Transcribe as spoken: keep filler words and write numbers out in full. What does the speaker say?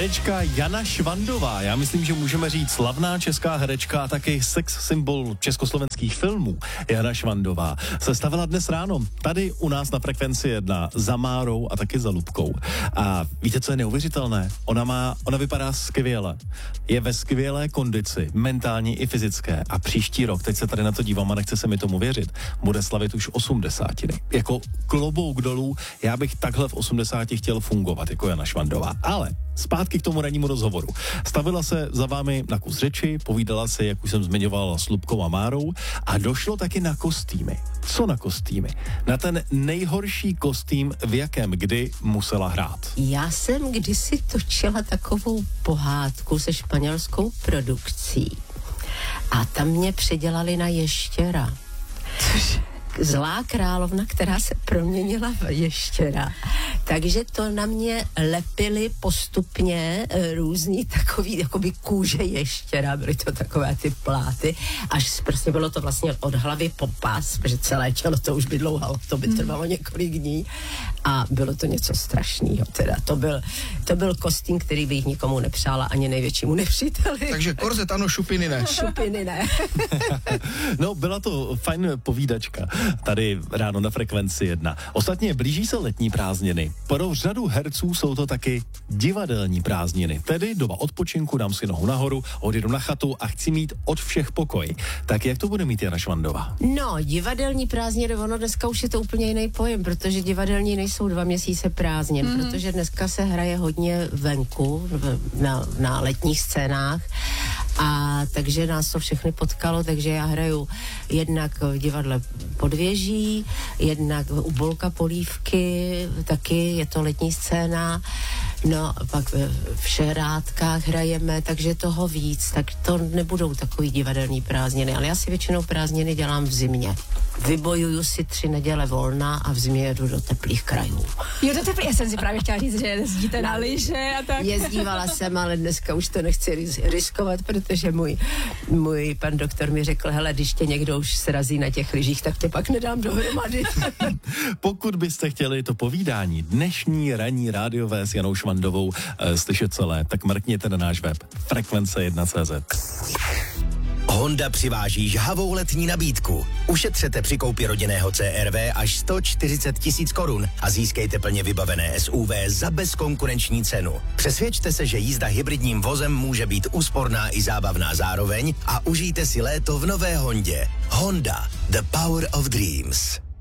Herečka Jana Švandová, já myslím, že můžeme říct slavná česká herečka a taky sex symbol československých filmů. Jana Švandová se stavila dnes ráno tady u nás na Frekvenci jedna za Márou a taky za Lubkou. A víte, co je neuvěřitelné? Ona má, ona vypadá skvěle. Je ve skvělé kondici, mentální i fyzické. A příští rok, teď se tady na to dívám a nechce se mi tomu věřit, bude slavit už osmdesátiny. Jako klobouk dolů, já bych takhle v osmdesáti chtěl fungovat jako Jana Švandová. Ale zpátky k tomu rannímu rozhovoru. Stavila se za vámi na kus řeči, povídala se, jak už jsem zmiňoval, s Lubkou a Márou a došlo taky na kostýmy. Co na kostýmy? Na ten nejhorší kostým, v jakém kdy musela hrát. Já jsem kdysi točila takovou pohádku se španělskou produkcí a tam mě předělali na ještěra. Což? Zlá královna, která se proměnila v ještěra. Takže to na mě lepili postupně e, různý takový jakoby kůže ještěra, byly to takové ty pláty, až prostě bylo to vlastně od hlavy po pás, protože celé tělo to už by dlouho, to by trvalo několik dní a bylo to něco strašného. Teda to byl, to byl kostým, který bych nikomu nepřála, ani největšímu nepříteli. Takže korzet ano, šupiny ne. Šupiny ne. No, byla to fajn povídačka tady ráno na Frekvenci jedna. Ostatně blíží se letní prázdniny. Pro řadu herců jsou to taky divadelní prázdniny. Tedy doba odpočinku, dám si nohu nahoru, odjedu na chatu a chci mít od všech pokoj. Tak jak to bude mít Jana Švandová? No, divadelní prázdniny, ono dneska už je to úplně jiný pojem, protože divadelní nejsou dva měsíce prázdnin, mm. protože dneska se hraje hodně venku, na, na letních scénách. A takže nás to všechny potkalo, takže já hraju jednak v divadle Podvěží, jednak u Bolka Polívky, taky je to letní scéna, no pak v Šehrádkách hrajeme, takže toho víc, tak to nebudou takový divadelní prázdniny, ale já si většinou prázdniny dělám v zimě. Vybojuju si tři neděle volna a v zimě jedu do teplých krajů. Jo, to teplý, já jsem si právě chtěla říct, že jezdíte na lyže a tak. Jezdívala jsem, ale dneska už to nechci riskovat, protože můj, můj pan doktor mi řekl, hele, když tě někdo už srazí na těch lyžích, tak tě pak nedám dohromady. Pokud byste chtěli to povídání dnešní ranní rádiové s Janou Švandovou e, slyšet celé, tak mrkněte na náš web frekvence jedna tečka cé zet. Honda přiváží žhavou letní nabídku. Ušetřete při koupi rodinného C R V až sto čtyřicet tisíc korun a získejte plně vybavené S U V za bezkonkurenční cenu. Přesvědčte se, že jízda hybridním vozem může být úsporná i zábavná zároveň a užijte si léto v nové Hondě. Honda, the power of dreams.